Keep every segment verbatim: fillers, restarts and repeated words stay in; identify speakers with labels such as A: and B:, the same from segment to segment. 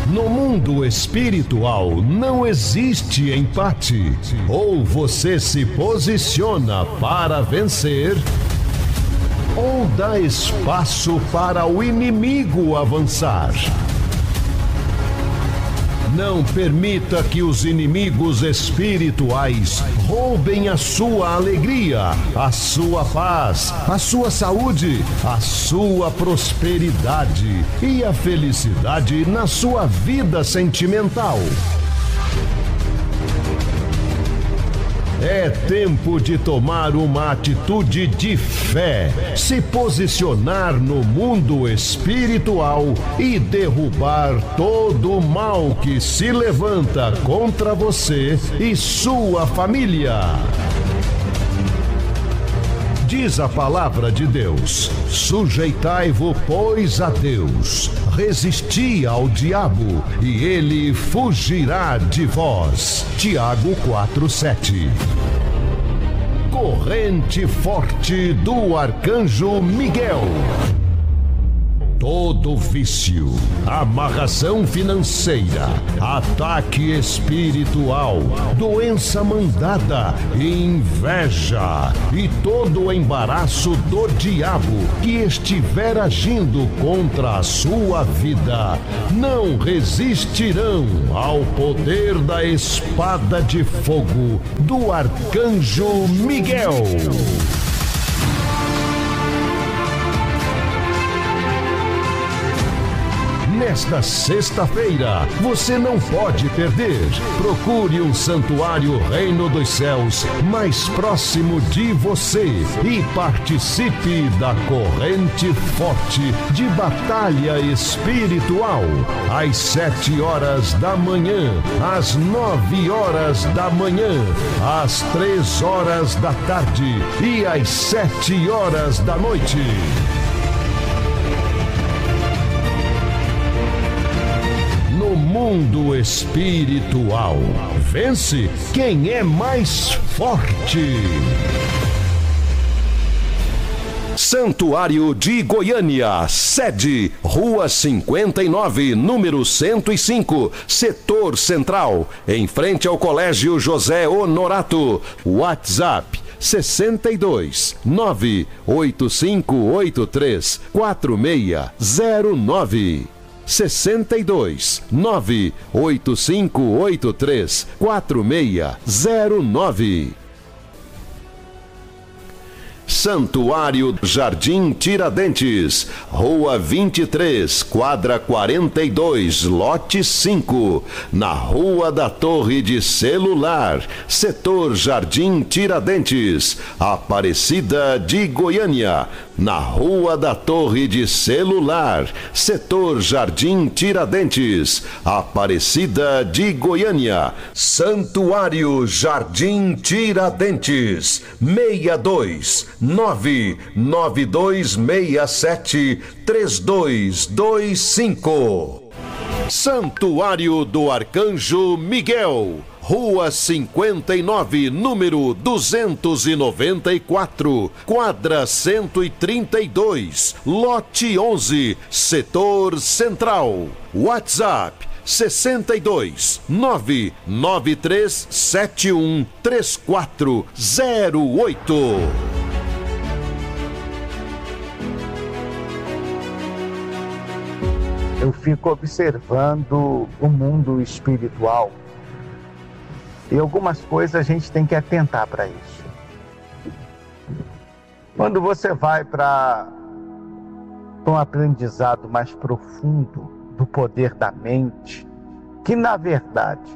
A: No mundo espiritual não existe empate. Ou você se posiciona para vencer, ou dá espaço para o inimigo avançar. Não permita que os inimigos espirituais roubem a sua alegria, a sua paz, a sua saúde, a sua prosperidade e a felicidade na sua vida sentimental. É tempo de tomar uma atitude de fé, se posicionar no mundo espiritual e derrubar todo o mal que se levanta contra você e sua família. Diz a palavra de Deus: sujeitai-vos, pois, a Deus, resisti ao diabo, e ele fugirá de vós. Tiago quatro, sete. Corrente forte do Arcanjo Miguel. Todo vício, amarração financeira, ataque espiritual, doença mandada, inveja e todo o embaraço do diabo que estiver agindo contra a sua vida, não resistirão ao poder da espada de fogo do Arcanjo Miguel. Nesta sexta-feira, você não pode perder. Procure um santuário Reino dos Céus mais próximo de você e participe da corrente forte de batalha espiritual. Às sete horas da manhã, às nove horas da manhã, às três horas da tarde e às sete horas da noite. No mundo espiritual, vence quem é mais forte. Santuário de Goiânia, sede, Rua cinquenta e nove, número cento e cinco, Setor Central, em frente ao Colégio José Honorato. WhatsApp sessenta e dois, nove oito cinco oito três, quatro seis zero nove. sessenta e dois, nove oito cinco oito três, quatro seis zero nove. Santuário Jardim Tiradentes, Rua vinte e três, quadra quarenta e dois, lote cinco, na Rua da Torre de Celular, Setor Jardim Tiradentes, Aparecida de Goiânia. Na Rua da Torre de Celular, Setor Jardim Tiradentes, Aparecida de Goiânia. Santuário Jardim Tiradentes, seis dois nove nove dois seis sete três dois dois cinco. Santuário do Arcanjo Miguel, Rua cinquenta e nove, número duzentos e noventa e quatro, quadra cento e trinta e dois, lote onze, Setor Central. WhatsApp sessenta e dois, nove nove três sete um três quatro zero oito.
B: Eu fico observando o mundo espiritual e algumas coisas a gente tem que atentar para isso. Quando você vai para um aprendizado mais profundo do poder da mente, que na verdade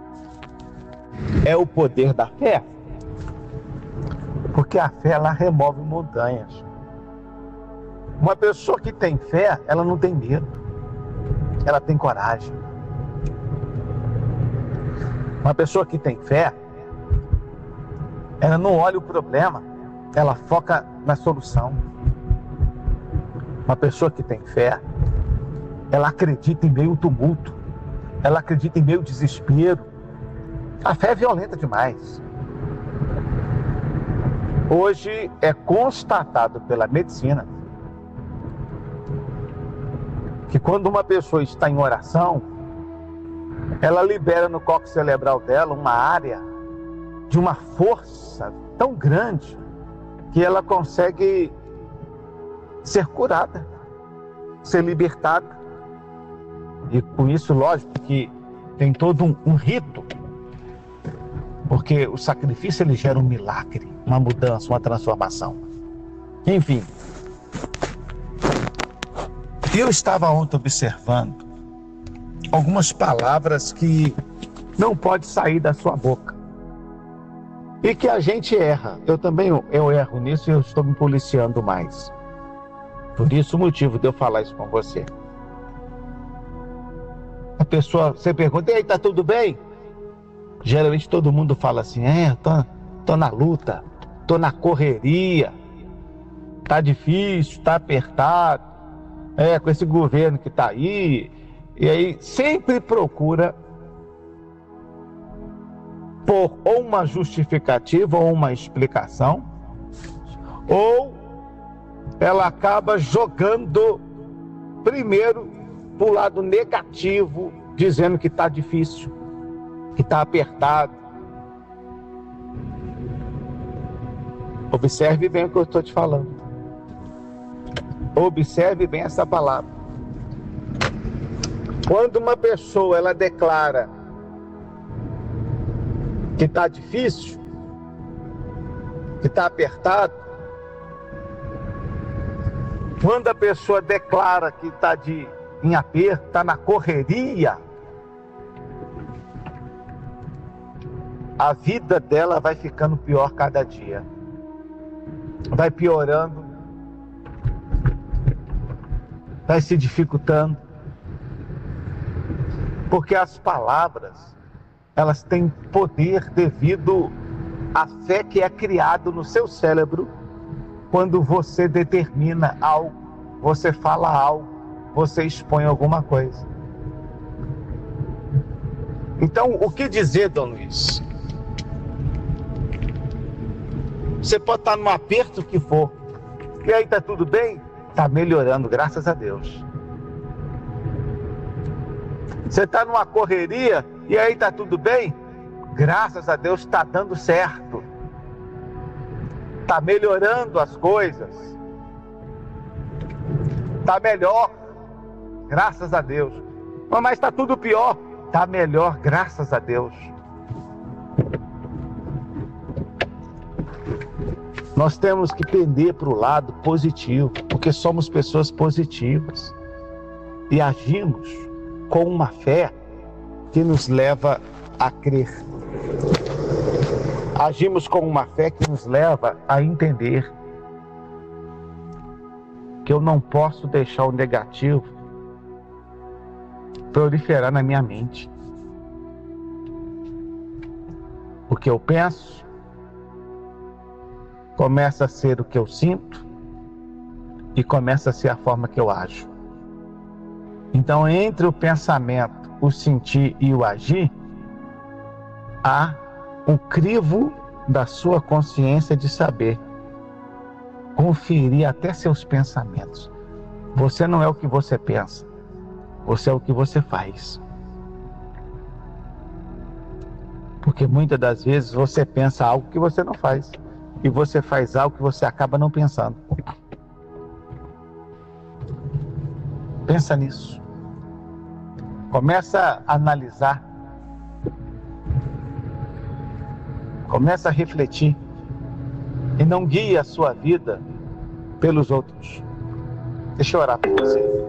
B: é o poder da fé, porque a fé ela remove montanhas. Uma pessoa que tem fé, ela não tem medo. Ela tem coragem. Uma pessoa que tem fé, ela não olha o problema, ela foca na solução. Uma pessoa que tem fé, ela acredita em meio ao tumulto, ela acredita em meio ao desespero. A fé é violenta demais. Hoje é constatado pela medicina que quando uma pessoa está em oração, ela libera no córtex cerebral dela uma área de uma força tão grande que ela consegue ser curada, ser libertada. E com isso, lógico que tem todo um, um rito, porque o sacrifício ele gera um milagre, uma mudança, uma transformação. Enfim, eu estava ontem observando algumas palavras que não pode sair da sua boca e que a gente erra. Eu também eu erro nisso e eu estou me policiando mais. Por isso o motivo de eu falar isso com você. A pessoa, você pergunta, e aí, tá tudo bem? Geralmente todo mundo fala assim, é, tô, tô na luta, tô na correria, tá difícil, tá apertado, é, com esse governo que tá aí. E aí sempre procura por ou uma justificativa ou uma explicação, ou ela acaba jogando primeiro para o lado negativo, dizendo que está difícil, que está apertado. Observe bem o que eu estou te falando. Observe bem essa palavra. Quando uma pessoa ela declara que está difícil, que está apertado, quando a pessoa declara que está de em aperto, está na correria, a vida dela vai ficando pior cada dia, vai piorando, vai se dificultando, porque as palavras elas têm poder devido à fé que é criado no seu cérebro quando você determina algo, você fala algo, você expõe alguma coisa. Então, o que dizer, Dom Luiz? Você pode estar num aperto que for, e aí tá tudo bem? Tá melhorando, graças a Deus. Você está numa correria, e aí tá tudo bem? Graças a Deus está dando certo. Está melhorando as coisas. Está melhor, graças a Deus. Mas está tudo pior. Está melhor, graças a Deus. Nós temos que pender para o lado positivo, porque somos pessoas positivas. E agimos com uma fé que nos leva a crer. Agimos com uma fé que nos leva a entender que eu não posso deixar o negativo proliferar na minha mente. O que eu penso começa a ser o que eu sinto e começa a ser a forma que eu ajo. Então, entre o pensamento, o sentir e o agir, há um crivo da sua consciência de saber conferir até seus pensamentos. Você não é o que você pensa, você é o que você faz. Porque muitas das vezes você pensa algo que você não faz, e você faz algo que você acaba não pensando. Pensa nisso. Começa a analisar. Começa a refletir. E não guie a sua vida pelos outros. Deixa eu orar por você.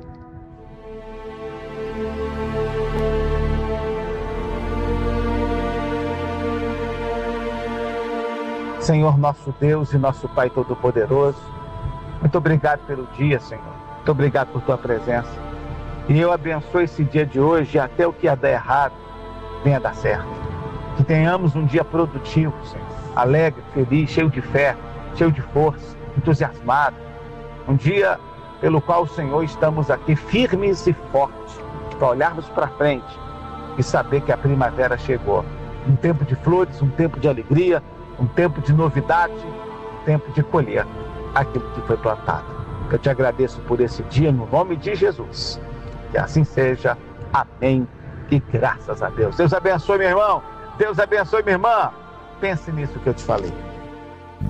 B: Senhor nosso Deus e nosso Pai Todo-Poderoso, muito obrigado pelo dia, Senhor. Muito obrigado por Tua presença. E eu abençoo esse dia de hoje, até o que ia dar errado venha dar certo. Que tenhamos um dia produtivo, Senhor. Alegre, feliz, cheio de fé, cheio de força, entusiasmado. Um dia pelo qual, Senhor, estamos aqui firmes e fortes, para olharmos para frente e saber que a primavera chegou. Um tempo de flores, um tempo de alegria, um tempo de novidade, um tempo de colher aquilo que foi plantado. Eu te agradeço por esse dia, no nome de Jesus. Que assim seja. Amém E graças a Deus. Deus abençoe, meu irmão. Deus abençoe, minha irmã. Pense nisso que eu te falei.